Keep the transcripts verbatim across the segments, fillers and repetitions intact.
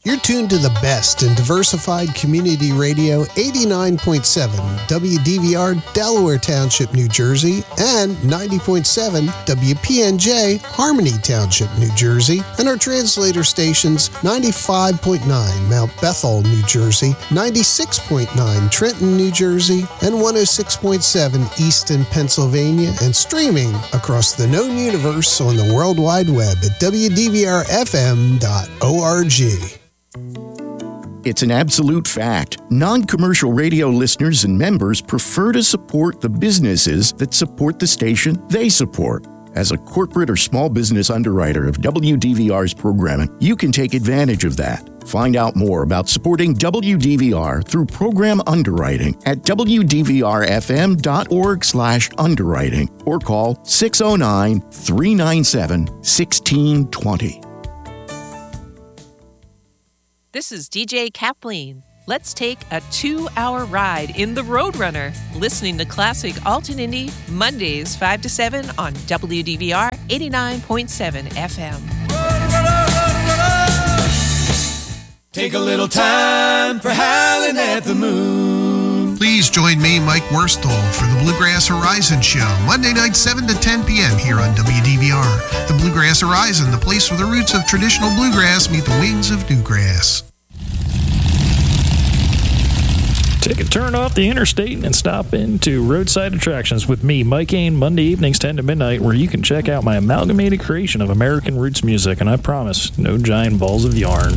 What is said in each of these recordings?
You're tuned to the best in diversified community radio, eighty-nine point seven W D V R, Delaware Township, New Jersey, and ninety point seven W P N J, Harmony Township, New Jersey, and our translator stations, ninety-five point nine Mount Bethel, New Jersey, ninety-six point nine Trenton, New Jersey, and one oh six point seven Easton, Pennsylvania, and streaming across the known universe on the World Wide Web at W D V R F M dot org. It's an absolute fact. Non-commercial radio listeners and members prefer to support the businesses that support the station they support. As a corporate or small business underwriter of W D V R's programming, you can take advantage of that. Find out more about supporting W D V R through program underwriting at W D V R F M dot org slash underwriting or call six oh nine, three nine seven, one six two zero. This is D J Kathleen. Let's take a two-hour ride in the Roadrunner, listening to classic alt and indie Mondays five to seven on W D V R eighty-nine point seven F M. Take a little time for howling at the moon. Please join me, Mike Worstel, for the Bluegrass Horizon Show, Monday night, seven to ten p.m. here on W D V R. The Bluegrass Horizon, the place where the roots of traditional bluegrass meet the wings of newgrass. Take a turn off the interstate and stop into Roadside Attractions with me, Mike Ain, Monday evenings ten to midnight, where you can check out my amalgamated creation of American roots music, and I promise, no giant balls of yarn.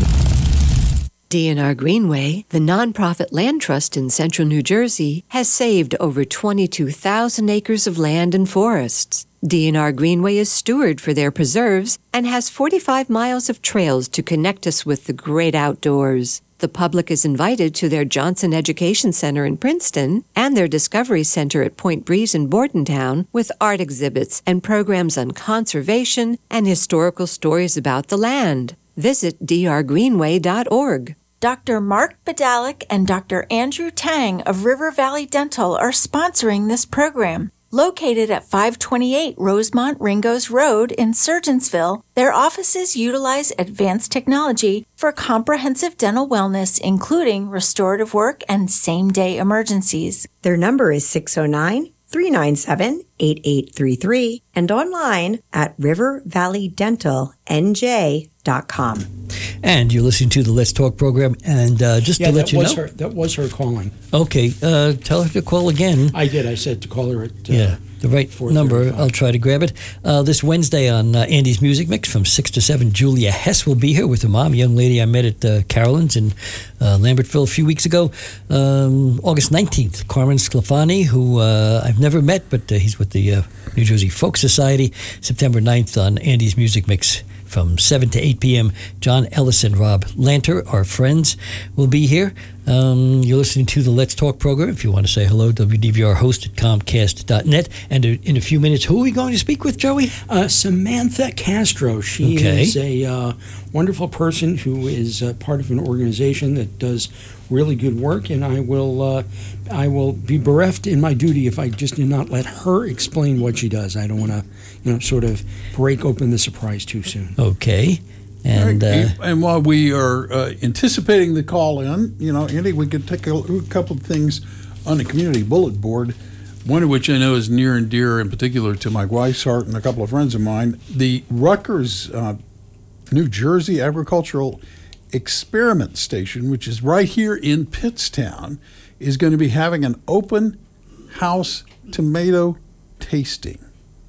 D N R Greenway, the nonprofit land trust in central New Jersey, has saved over twenty-two thousand acres of land and forests. D N R Greenway is steward for their preserves and has forty-five miles of trails to connect us with the great outdoors. The public is invited to their Johnson Education Center in Princeton and their Discovery Center at Point Breeze in Bordentown with art exhibits and programs on conservation and historical stories about the land. Visit d r greenway dot org. Doctor Mark Badalik and Doctor Andrew Tang of River Valley Dental are sponsoring this program. Located at five twenty-eight Rosemont Ringos Road in Surgeonsville, their offices utilize advanced technology for comprehensive dental wellness, including restorative work and same-day emergencies. Their number is six oh nine, three nine seven, eight eight three three and online at river valley dental n j dot com. And you're listening to the Let's Talk program, and uh, just yeah, to let that you was know... Her, that was her calling. Okay, uh, tell her to call again. I did. I said to call her at... Uh, yeah, the right number. I'll try to grab it. Uh, this Wednesday on uh, Andy's Music Mix from six to seven, Julia Hess will be here with her mom, a young lady I met at uh, Carolyn's in uh, Lambertville a few weeks ago. Um, August nineteenth, Carmen Sclafani, who uh, I've never met, but uh, he's with the uh, New Jersey Folk Society. September ninth on Andy's Music Mix from seven to eight p.m. John Ellis and Rob Lanter, our friends, will be here. Um, you're listening to the Let's Talk program. If you want to say hello, W D V R host at comcast dot net. And in a few minutes, who are we going to speak with, Joey? Uh, Samantha Castro. She okay. is a uh, wonderful person who is uh, part of an organization that does really good work, and I will uh, I will be bereft in my duty if I just do not let her explain what she does. I don't want to, you know, sort of break open the surprise too soon. Okay. And right. uh, and while we are uh, anticipating the call in, you know, Andy, we could take a, a couple of things on the community bullet board, one of which I know is near and dear in particular to my wife's heart and a couple of friends of mine. The Rutgers, uh, New Jersey Agricultural Experiment Station, which is right here in Pittstown, is going to be having an open house tomato tasting.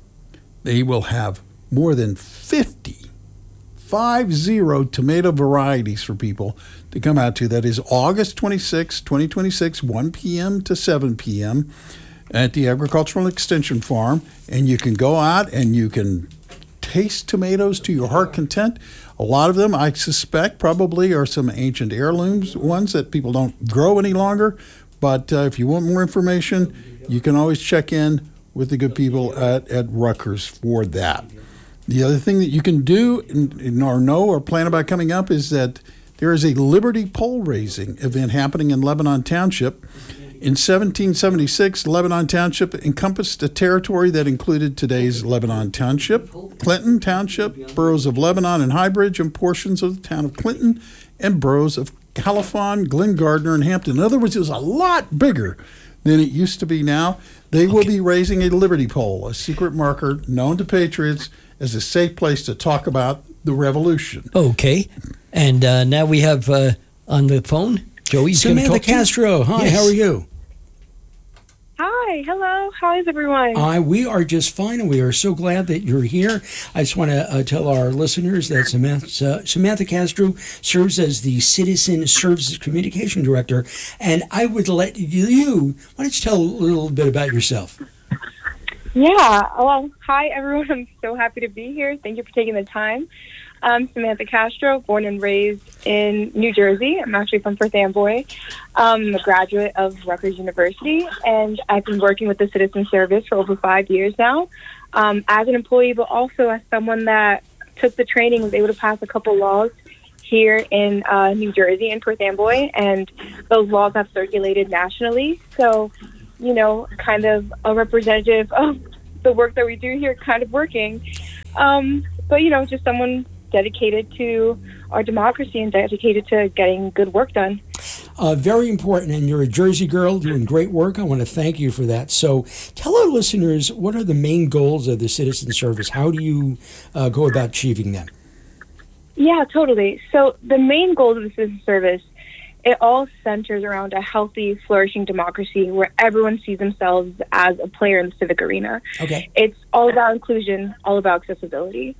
They will have more than fifty Five zero tomato varieties for people to come out to. That is August twenty-sixth, twenty twenty-six, one p.m. to seven p.m. at the Agricultural Extension Farm. And you can go out and you can taste tomatoes to your heart content. A lot of them, I suspect, probably are some ancient heirlooms ones that people don't grow any longer. But uh, if you want more information, you can always check in with the good people at, at Rutgers for that. The other thing that you can do or know or plan about coming up is that there is a Liberty pole raising event happening in Lebanon Township. In seventeen seventy-six, Lebanon Township encompassed a territory that included today's Lebanon Township, Clinton Township, boroughs of Lebanon and Highbridge, and portions of the town of Clinton, and boroughs of Califon, Glen Gardner, and Hampton. In other words, it was a lot bigger than it used to be now. They will be raising a Liberty Pole, a secret marker known to patriots as a safe place to talk about the revolution. Okay. And uh, now we have uh, on the phone, Joey's going to Samantha talk to you. Castro. Hi, Yes. how are you? Hi, hello. How is everyone? Uh, we are just fine, and we are so glad that you're here. I just want to uh, tell our listeners that Samantha, uh, Samantha Castro serves as the Citizen Services Communication Director, and I would let you, why don't you tell a little bit about yourself? Yeah, well, hi, everyone. I'm so happy to be here. Thank you for taking the time. I'm Samantha Castro, born and raised in New Jersey. I'm actually from Perth Amboy. I'm a graduate of Rutgers University, and I've been working with the Citizen Service for over five years now, um, as an employee, but also as someone that took the training, was able to pass a couple laws here in uh, New Jersey, in Perth Amboy, and those laws have circulated nationally. So, you know, kind of a representative of the work that we do here, kind of working. Um, but, you know, just someone dedicated to our democracy and dedicated to getting good work done. Uh, very important, and you're a Jersey girl doing great work. I want to thank you for that. So tell our listeners, what are the main goals of the Citizen Service? How do you uh, go about achieving them? Yeah, totally. So the main goals of the Citizen Service, it all centers around a healthy, flourishing democracy where everyone sees themselves as a player in the civic arena. Okay. It's all about inclusion, all about accessibility.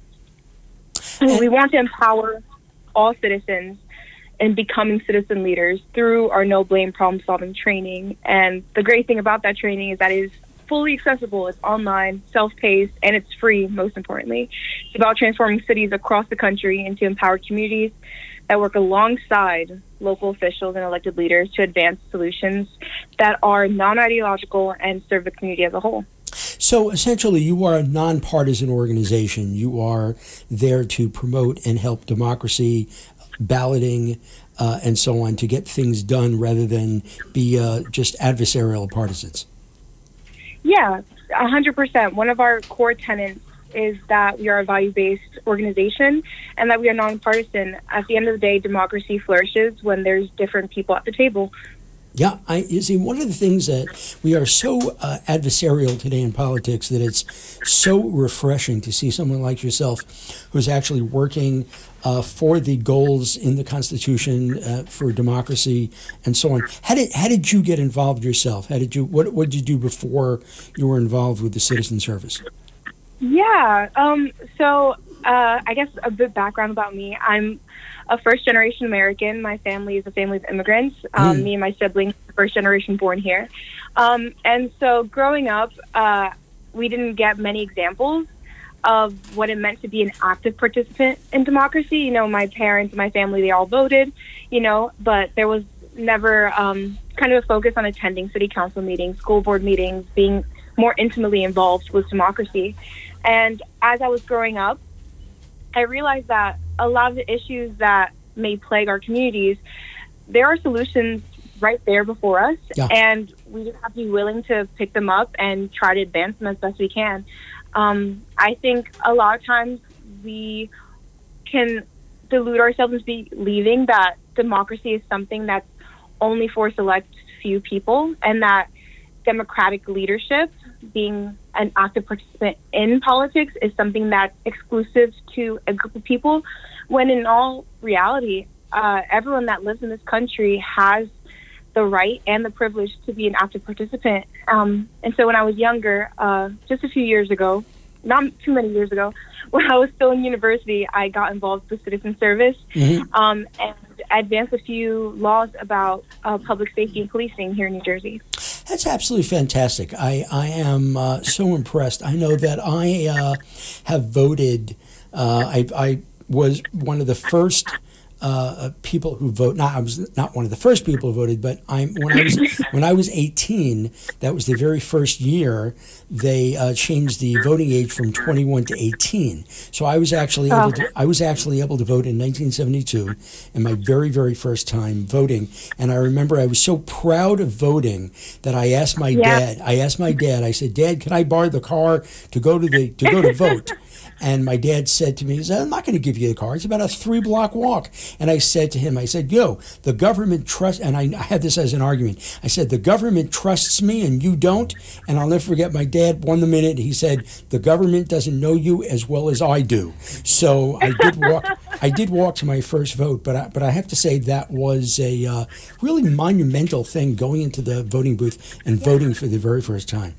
And we want to empower all citizens in becoming citizen leaders through our no blame problem solving training. And the great thing about that training is that it is fully accessible. It's online, self-paced, and it's free, most importantly. It's about transforming cities across the country into empowered communities that work alongside local officials and elected leaders to advance solutions that are non-ideological and serve the community as a whole. So essentially, you are a nonpartisan organization. You are there to promote and help democracy, balloting, uh, and so on, to get things done rather than be uh, just adversarial partisans. Yeah, one hundred percent. One of our core tenets is that we are a value-based organization and that we are nonpartisan. At the end of the day, democracy flourishes when there's different people at the table. Yeah, I, you see, one of the things that we are so uh, adversarial today in politics that it's so refreshing to see someone like yourself who's actually working uh, for the goals in the Constitution uh, for democracy and so on. How did how did you get involved yourself? How did you what what did you do before you were involved with the Citizen Service? Yeah, um, so uh, I guess a bit background about me. I'm a first-generation American. My family is a family of immigrants. Um, mm. Me and my siblings are first-generation born here. Um, and so growing up, uh, we didn't get many examples of what it meant to be an active participant in democracy. You know, my parents, my family, they all voted, you know, but there was never um, kind of a focus on attending city council meetings, school board meetings, being more intimately involved with democracy. And as I was growing up, I realized that a lot of the issues that may plague our communities, there are solutions right there before us, yeah. and we just have to be willing to pick them up and try to advance them as best we can. Um, I think a lot of times we can delude ourselves into believing that democracy is something that's only for select few people, and that democratic leadership, being an active participant in politics, is something that's exclusive to a group of people, when in all reality, uh, everyone that lives in this country has the right and the privilege to be an active participant. Um, and so when I was younger, uh, just a few years ago, not too many years ago, when I was still in university, I got involved with Citizen Service mm-hmm. um, and advanced a few laws about uh, public safety and policing here in New Jersey. That's absolutely fantastic. I, I am uh, so impressed. I know that I uh, have voted. Uh, I, I was one of the first uh, people who vote. Not I was not one of the first people who voted, but I'm when I was when I was eighteen. That was the very first year they uh, changed the voting age from twenty-one to eighteen. So I was actually able to I was actually able to vote in nineteen seventy-two, in my very very first time voting. And I remember I was so proud of voting that I asked my Yeah. dad. I asked my dad. I said, "Dad, can I borrow the car to go to the to go to vote?" And my dad said to me, he said, "I'm not going to give you the car. It's about a three-block walk." And I said to him, I said, "Yo, the government trusts," and I, I had this as an argument. I said, "The government trusts me and you don't." And I'll never forget, my dad, one the minute, he said, "The government doesn't know you as well as I do." So I did walk I did walk to my first vote, but I, but I have to say that was a uh, really monumental thing, going into the voting booth and voting for the very first time.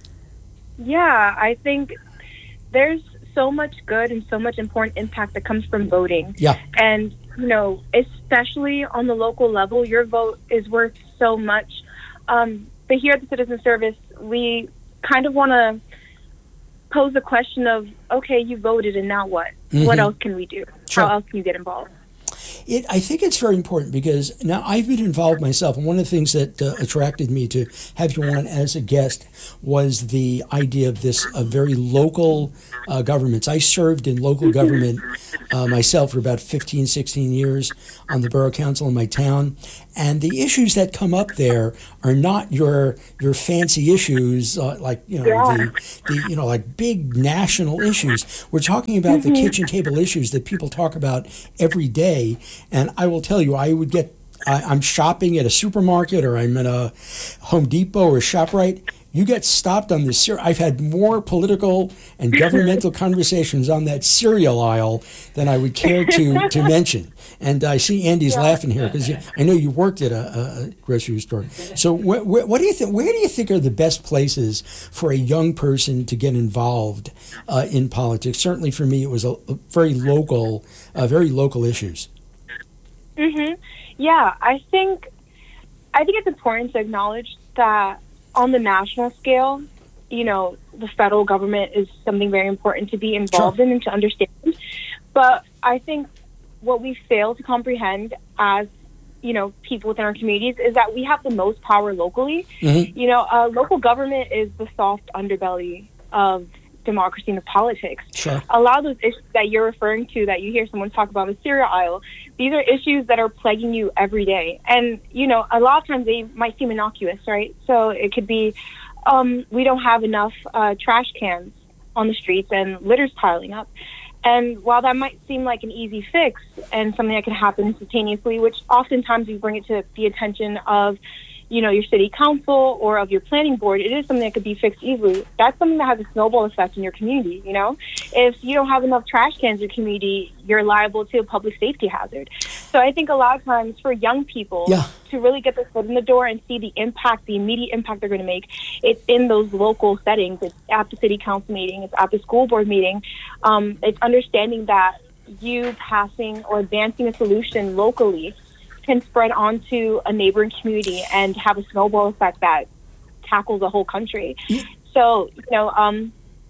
Yeah, I think there's so much good and so much important impact that comes from voting. Yeah. And, you know, especially on the local level, your vote is worth so much. Um, but here at the Citizen Service, we kind of want to pose the question of, okay, you voted and now what? Mm-hmm. What else can we do? Sure. How else can you get involved? It, I think it's very important because now I've been involved myself, and one of the things that uh, attracted me to have you on as a guest was the idea of this uh, very local uh, governments. I served in local government uh, myself for about fifteen, sixteen years on the borough council in my town, and the issues that come up there are not your your fancy issues uh, like you know Yeah. the, the you know like big national issues. We're talking about the kitchen table issues that people talk about every day. And I will tell you, I would get, I, I'm shopping at a supermarket or I'm at a Home Depot or ShopRite. You get stopped on the cereal. I've had more political and governmental conversations on that cereal aisle than I would care to, to mention. And I see Andy's laughing here because I know you worked at a, a grocery store. So wh- wh- what do you think? Where do you think are the best places for a young person to get involved uh, in politics? Certainly for me, it was a, a very local, uh, very local issues. hmm Yeah, I think I think it's important to acknowledge that on the national scale, you know, the federal government is something very important to be involved in and to understand. But I think what we fail to comprehend as, you know, people within our communities is that we have the most power locally. Mm-hmm. You know, uh, local government is the soft underbelly of democracy and the politics. Sure. A lot of those issues that you're referring to, that you hear someone talk about the cereal aisle, these are issues that are plaguing you every day. And, you know, a lot of times they might seem innocuous, right? So it could be, um, we don't have enough uh, trash cans on the streets and litter's piling up. And while that might seem like an easy fix and something that can happen instantaneously, which oftentimes you bring it to the attention of, you know, your city council or of your planning board, it is something that could be fixed easily. That's something that has a snowball effect in your community, you know? If you don't have enough trash cans in your community, you're liable to a public safety hazard. So I think a lot of times for young people Yeah. to really get their foot in the door and see the impact, the immediate impact they're going to make, it's in those local settings. It's at the city council meeting. It's at the school board meeting. Um, it's understanding that you passing or advancing a solution locally can spread onto a neighboring community and have a snowball effect that tackles the whole country. So, you know, um,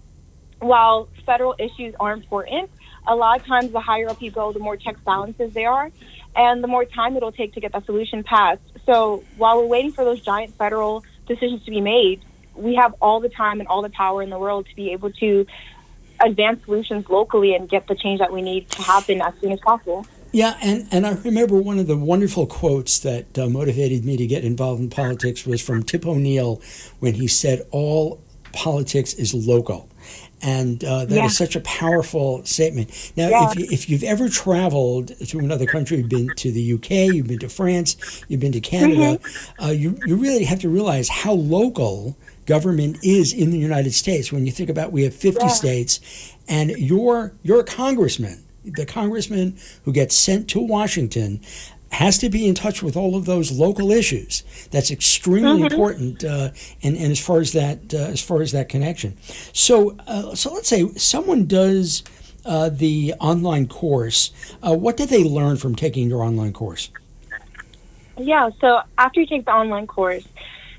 while federal issues are important, a lot of times the higher up you go, the more checks balances there are, and the more time it'll take to get that solution passed. So while we're waiting for those giant federal decisions to be made, we have all the time and all the power in the world to be able to advance solutions locally and get the change that we need to happen as soon as possible. Yeah, and, and I remember one of the wonderful quotes that uh, motivated me to get involved in politics was from Tip O'Neill when he said, "All politics is local." And uh, that Yeah. is such a powerful statement. Now, Yeah. if, you, if you've ever traveled to another country, you've been to the U K, you've been to France, you've been to Canada, Mm-hmm. uh, you, you really have to realize how local government is in the United States. When you think about we have fifty Yeah. states, and your your congressman, the congressman who gets sent to Washington, has to be in touch with all of those local issues. That's extremely Mm-hmm. important, uh, and, and as far as that uh, as far as that connection. So uh, so let's say someone does uh, the online course. Uh, what did they learn from taking your online course? Yeah, so after you take the online course,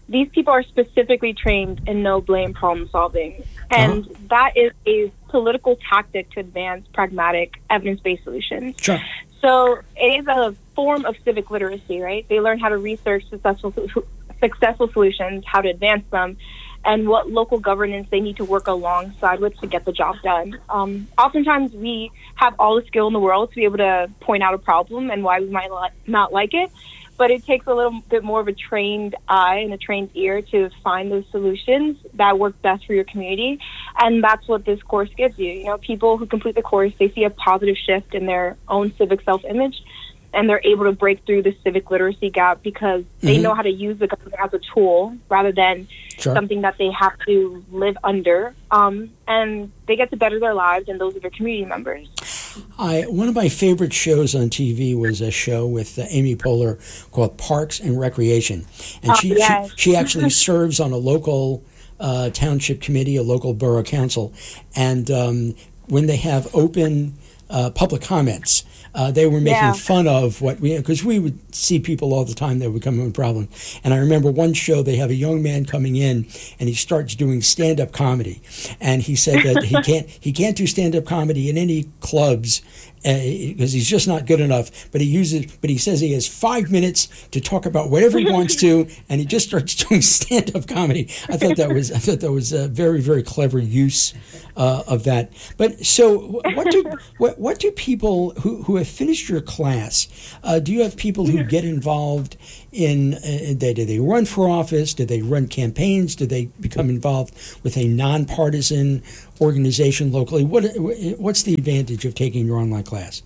these people are specifically trained in no blame problem solving. And uh-huh. that is a political tactic to advance pragmatic, evidence-based solutions. Sure. So it is a form of civic literacy, right? They learn how to research successful successful solutions, how to advance them, and what local governance they need to work alongside with to get the job done. Um, oftentimes, we have all the skill in the world to be able to point out a problem and why we might li- not like it, but it takes a little bit more of a trained eye and a trained ear to find those solutions that work best for your community, and that's what this course gives you. You know, people who complete the course, they see a positive shift in their own civic self-image, and they're able to break through the civic literacy gap because they mm-hmm. know how to use the government as a tool rather than sure. something that they have to live under. Um, and they get to better their lives and those of their community members. I, one of my favorite shows on T V was a show with uh, Amy Poehler called Parks and Recreation. And oh, she, yes. she, she actually serves on a local uh, township committee, a local borough council. And um, when they have open uh, public comments, Uh, they were making yeah. fun of what we, because we would see people all the time that would come in with a problem. And I remember one show, they have a young man coming in and he starts doing stand-up comedy. And he said that he can't, he can't do stand-up comedy in any clubs because uh, he's just not good enough. But he uses, but he says he has five minutes to talk about whatever he wants to, and he just starts doing stand-up comedy. I thought that was, I thought that was a very, very clever use uh, of that. But so, what do what, what do people who who have finished your class? Uh, do you have people who get involved in? Uh, they, do they run for office? Do they run campaigns? Do they become involved with a nonpartisan organization locally? What what's the advantage of taking your online class?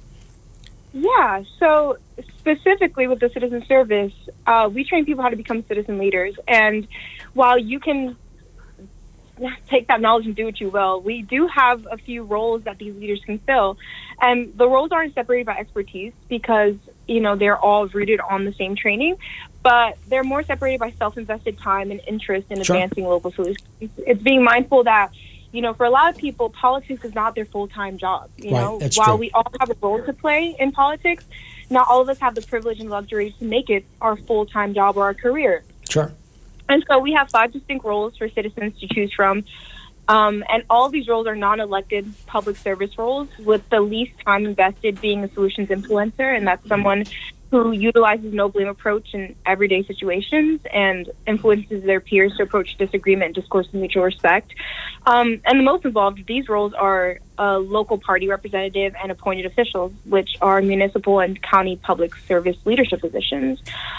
Yeah, so specifically with the citizen service, uh, we train people how to become citizen leaders. And while you can take that knowledge and do what you will, we do have a few roles that these leaders can fill. And the roles aren't separated by expertise because, you know, they're all rooted on the same training, but they're more separated by self-invested time and interest in Sure. advancing local solutions. It's being mindful that, you know, for a lot of people, politics is not their full-time job. You Right, know, that's while true. we all have a role to play in politics, not all of us have the privilege and luxury to make it our full-time job or our career. Sure. And so we have five distinct roles for citizens to choose from. Um, and all of these roles are non-elected public service roles, with the least time invested being a solutions influencer, and that's someone who utilizes no-blame approach in everyday situations and influences their peers to approach disagreement and discourse with mutual respect. Um, and the most involved of these roles are a local party representative and appointed officials, which are municipal and county public service leadership positions.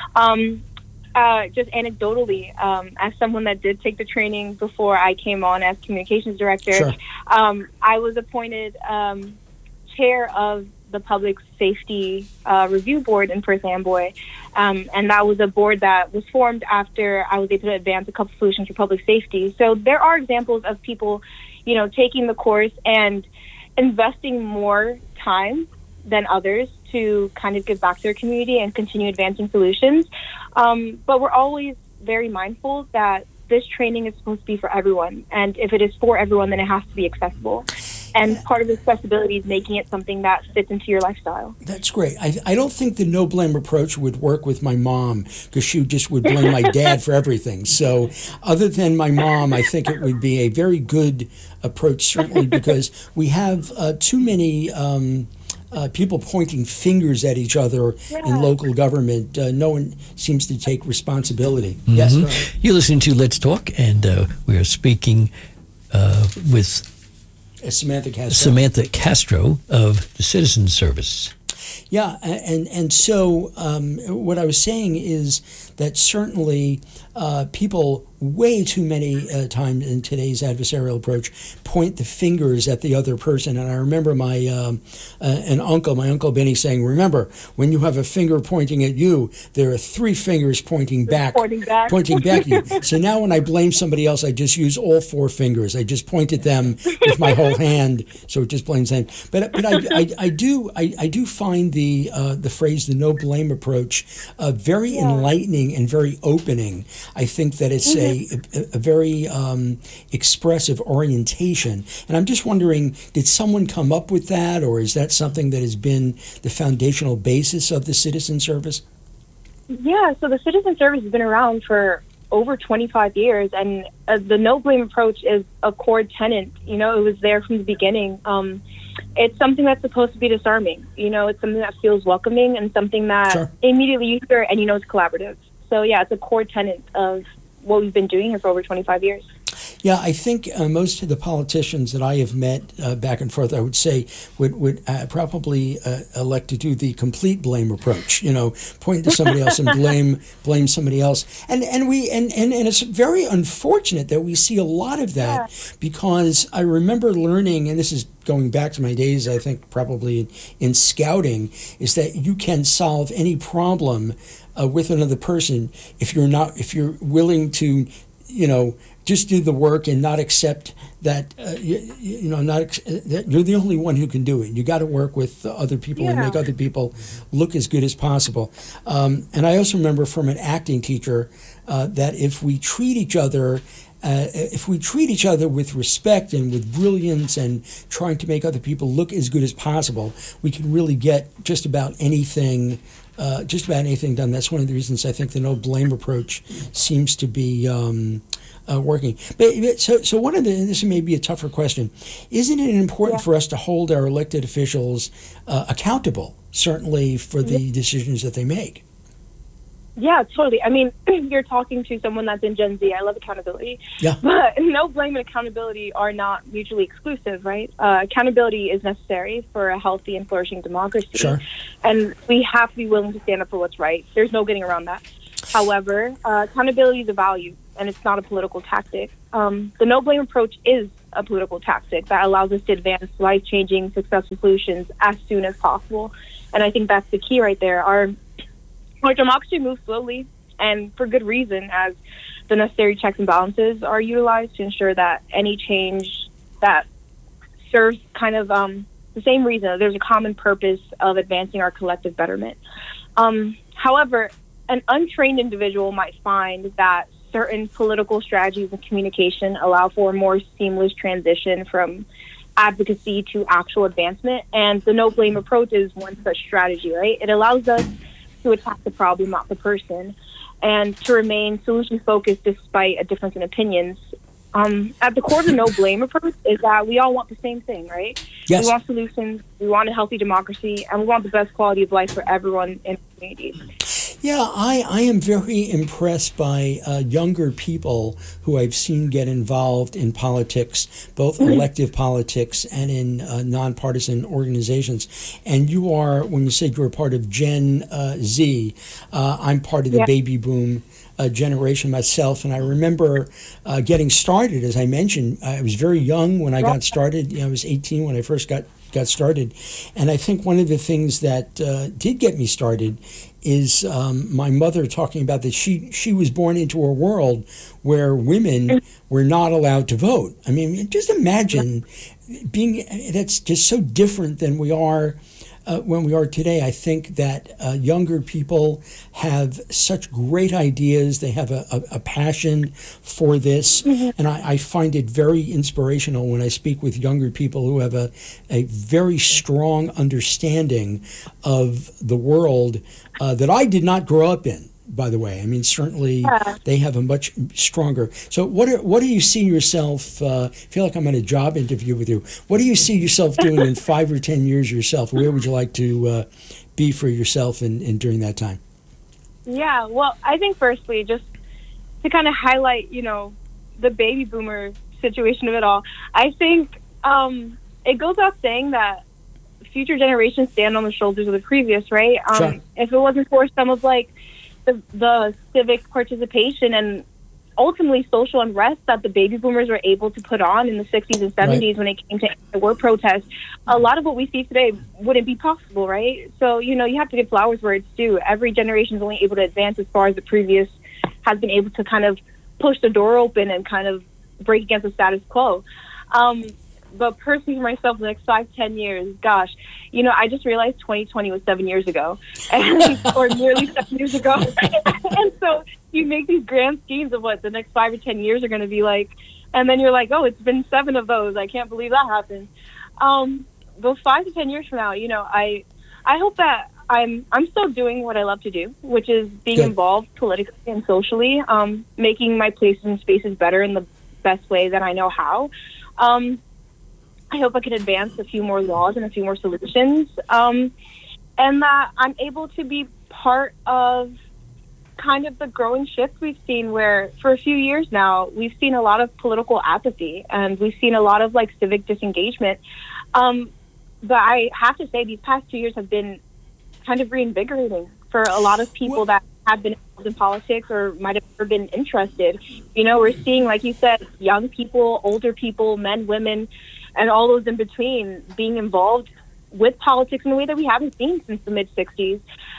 Um, Uh, just anecdotally, um, as someone that did take the training before I came on as communications director, Sure. um, I was appointed um, chair of the Public Safety uh, Review Board in Perth Amboy, um, and that was a board that was formed after I was able to advance a couple solutions for public safety. So there are examples of people, you know, taking the course and investing more time than others to kind of give back to their community and continue advancing solutions. Um, but we're always very mindful that this training is supposed to be for everyone. And if it is for everyone, then it has to be accessible. And part of accessibility is making it something that fits into your lifestyle. That's great. I, I don't think the no blame approach would work with my mom because she just would blame my dad for everything. So other than my mom, I think it would be a very good approach, certainly because we have uh, too many um, uh, people pointing fingers at each other Yeah. in local government. Uh, no one seems to take responsibility. Mhm. Yes, go ahead. You're listening to Let's Talk, and uh, we are speaking uh, with Uh, Samantha Castro. Samantha Castro of the Citizens Service. Yeah, and and so um, what I was saying is that certainly uh, people way too many uh, times in today's adversarial approach point the fingers at the other person. And I remember my um, uh, an uncle, my uncle Benny, saying, "Remember, when you have a finger pointing at you, there are three fingers pointing back, Pointing back. pointing back at you." So now when I blame somebody else, I just use all four fingers. I just point at them with my whole hand, so it just blames them. But but I, I, I do I, I do find the uh, the phrase the no blame approach uh, very Yeah. enlightening and very opening. I think that it's a, a, a very um, expressive orientation. And I'm just wondering, did someone come up with that, or is that something that has been the foundational basis of the citizen service? Yeah, so the citizen service has been around for over twenty-five years, and uh, the no blame approach is a core tenet. You know, it was there from the beginning. Um, it's something that's supposed to be disarming. You know, it's something that feels welcoming and something that Sure. immediately you hear and you know it's collaborative. So yeah, it's a core tenet of what we've been doing here for over twenty-five years. Yeah, I think uh, most of the politicians that I have met uh, back and forth, I would say, would would uh, probably uh, elect to do the complete blame approach. You know, point to somebody else and blame blame somebody else. And and we and, and, and it's very unfortunate that we see a lot of that, yeah. because I remember learning, and this is going back to my days, I think probably in, in scouting, is that you can solve any problem uh, with another person if you're not if you're willing to, you know, just do the work and not accept that, uh, you, you know, not ex- that you're the only one who can do it. You got to work with other people yeah. and make other people look as good as possible. Um, and I also remember from an acting teacher uh, that if we treat each other Uh, if we treat each other with respect and with brilliance and trying to make other people look as good as possible, we can really get just about anything, uh, just about anything done. That's one of the reasons I think the no blame approach seems to be um, uh, working. But, but so, so one of the, and this may be a tougher question, isn't it important yeah. for us to hold our elected officials uh, accountable, certainly for the yeah. decisions that they make? Yeah, totally. I mean, you're talking to someone that's in Gen Z. I love accountability. Yeah. But no blame and accountability are not mutually exclusive, right? Uh, accountability is necessary for a healthy and flourishing democracy. Sure. And we have to be willing to stand up for what's right. There's no getting around that. However, uh, accountability is a value, and it's not a political tactic. Um, the no blame approach is a political tactic that allows us to advance life-changing, successful solutions as soon as possible. And I think that's the key right there. Our Our democracy moves slowly, and for good reason, as the necessary checks and balances are utilized to ensure that any change that serves kind of um, the same reason, there's a common purpose of advancing our collective betterment. Um, however, an untrained individual might find that certain political strategies and communication allow for a more seamless transition from advocacy to actual advancement, and the no-blame approach is one such strategy, right? It allows us to attack the problem, not the person, and to remain solution-focused despite a difference in opinions. Um, at the core of the no-blame approach is that we all want the same thing, right? Yes. We want solutions, we want a healthy democracy, and we want the best quality of life for everyone in the community. Yeah, I, I am very impressed by uh, younger people who I've seen get involved in politics, both elective politics and in uh, nonpartisan organizations. And you are, when you said you were part of Gen uh, Z, uh, I'm part of the yeah. baby boom uh, generation myself. And I remember uh, getting started, as I mentioned, I was very young when I yeah. got started. You know, I was eighteen when I first got, got started. And I think one of the things that uh, did get me started is um, my mother talking about that she she was born into a world where women were not allowed to vote. I mean, just imagine being, that's just so different than we are uh, when we are today. I think that uh, younger people have such great ideas. They have a, a, a passion for this. Mm-hmm. And I, I find it very inspirational when I speak with younger people who have a, a very strong understanding of the world uh, that I did not grow up in, by the way. I mean, certainly yeah. they have a much stronger. So what are, what do you see yourself, uh, I feel like I'm in a job interview with you. What do you see yourself doing in five or ten years yourself? Where would you like to uh, be for yourself in, in during that time? Yeah, well, I think firstly, just to kind of highlight, you know, the baby boomer situation of it all, I think um, it goes without saying that future generations stand on the shoulders of the previous, right? Um, sure. If it wasn't for some of, like, the, the civic participation and ultimately social unrest that the baby boomers were able to put on in the sixties and seventies right. when it came to the war protests, a lot of what we see today wouldn't be possible, right? So, you know, you have to give flowers where it's due. Every generation is only able to advance as far as the previous has been able to kind of push the door open and kind of break against the status quo. Um, but personally for myself, the next five, ten years, gosh, you know, I just realized twenty twenty was seven years ago, and, or nearly seven years ago. And so you make these grand schemes of what the next five or ten years are going to be like, and then you're like, oh, it's been seven of those. I can't believe that happened. Um, but five to ten years from now, you know, I, I hope that I'm I'm still doing what I love to do, which is being Good. involved politically and socially, um, making my places and spaces better in the best way that I know how. Um, I hope I can advance a few more laws and a few more solutions, um, and that I'm able to be part of kind of the growing shift we've seen where for a few years now, we've seen a lot of political apathy and we've seen a lot of like civic disengagement. Um, but I have to say these past two years have been kind of reinvigorating for a lot of people that have been involved in politics or might have never been interested. You know, we're seeing, like you said, young people, older people, men, women, and all those in between being involved with politics in a way that we haven't seen since the mid sixties.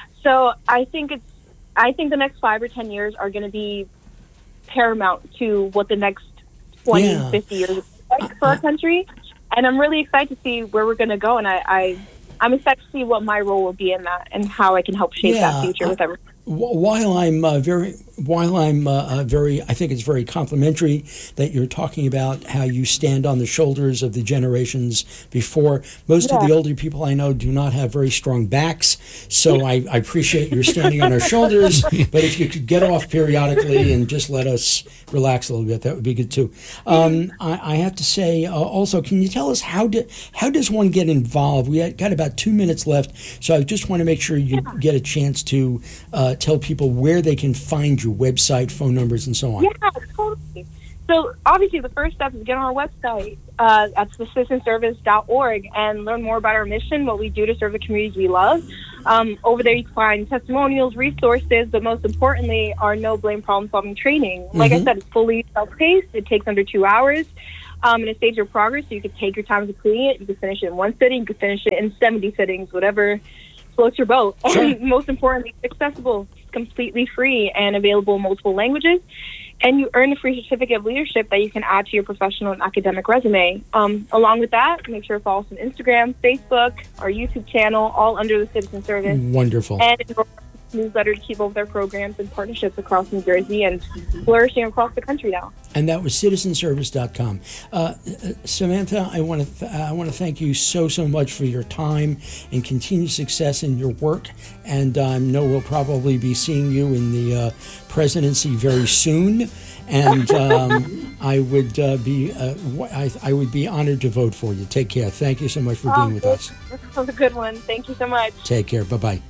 So I think it's, I think the next five or ten years are going to be paramount to what the next twenty, Yeah. fifty years is like for our country. And I'm really excited to see where we're going to go. And I, I, I'm excited to see what my role will be in that and how I can help shape Yeah, that future with everyone. Wh- While I'm uh, very, while I'm uh, uh, very, I think it's very complimentary that you're talking about how you stand on the shoulders of the generations before. Most of the Yeah. older people I know do not have very strong backs, so I, I appreciate your standing on our shoulders. But if you could get off periodically and just let us relax a little bit, that would be good too. Um, I, I have to say, uh, also, can you tell us how do, how does one get involved? We got about two minutes left, so I just want to make sure you Yeah. get a chance to uh, tell people where they can find your website, phone numbers, and so on. Yeah, totally. So obviously the first step is get on our website uh, at the citizen service dot org and learn more about our mission, what we do to serve the communities we love. Um, over there you can find testimonials, resources, but most importantly, our no blame problem solving training. Like Mhm. I said, it's fully self-paced. It takes under two hours. Um, and it saves your progress, so you can take your time completing it. You can finish it in one sitting. You can finish it in seventy sittings, whatever floats your boat. Sure. And most importantly, it's accessible, it's completely free, and available in multiple languages. And you earn a free certificate of leadership that you can add to your professional and academic resume. Um, along with that, make sure to follow us on Instagram, Facebook, our YouTube channel, all under the Citizen Service. Wonderful. And enroll in our newsletter to keep up with their programs and partnerships across New Jersey and flourishing across the country now. And that was citizen service dot com. Uh, uh, Samantha, I want to th- I want to thank you so so much for your time and continued success in your work. And I um, know we'll probably be seeing you in the uh, presidency very soon. And um, I would uh, be uh, w- I, I would be honored to vote for you. Take care. Thank you so much for being with us. This was a good one. Thank you so much. Take care. Bye bye.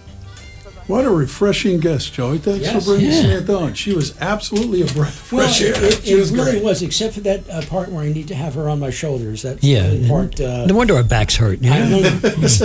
What a refreshing guest, Joey. Thanks Yes. for bringing Yeah. Samantha on. She was absolutely a breath of Well, fresh air. it, She it was really great. was, except for that uh, part where I need to have her on my shoulders. That's Yeah. the part. Uh, No wonder our backs hurt. You I know? know,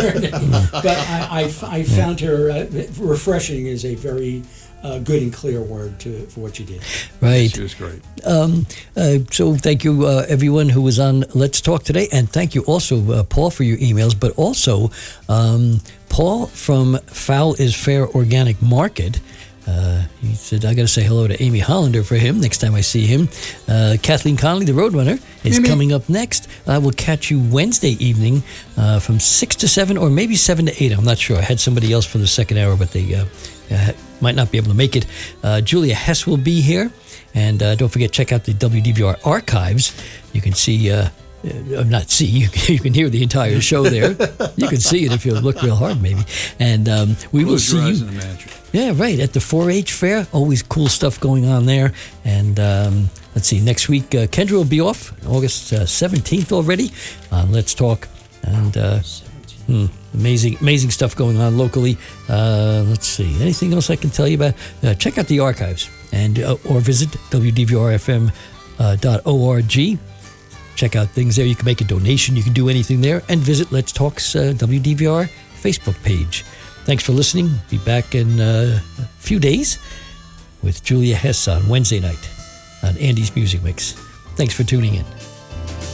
but I, I, I found her uh, refreshing is a very uh, good and clear word to for what you did. Right. She was great. Um, uh, so thank you, uh, everyone who was on Let's Talk today, and thank you also, uh, Paul, for your emails, but also um, Paul from Fowl is Fair Organic Market. Uh, he said, I got to say hello to Amy Hollander for him next time I see him. Uh, Kathleen Connolly, the Roadrunner, is Amy. coming up next. I will catch you Wednesday evening uh, from six to seven, or maybe seven to eight. I'm not sure. I had somebody else for the second hour, but they uh, uh, might not be able to make it. Uh, Julia Hess will be here. And uh, don't forget, check out the W D V R archives. You can see... Uh, Uh, not see, you, you can hear the entire show there. You can see it if you look real hard, maybe. And um, we will Close see your eyes you. and imagine. Yeah, right, at the four H fair. Always cool stuff going on there. And um, let's see, next week, uh, Kendra will be off, August uh, seventeenth already. Uh, let's talk. And uh, hmm, amazing, amazing stuff going on locally. Uh, let's see, anything else I can tell you about? Uh, check out the archives and uh, or visit W D V R F M dot org. Check out things there. You can make a donation. You can do anything there. And visit Let's Talk's uh, W D V R Facebook page. Thanks for listening. Be back in uh, a few days with Julia Hess on Wednesday night on Andy's Music Mix. Thanks for tuning in.